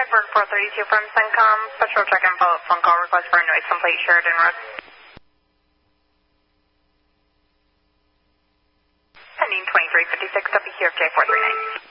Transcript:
Edward 432 from CENTCOM. Special check and follow-up phone call request for a noise complaint Sheridan Road. Pending 2356 WQFJ 439.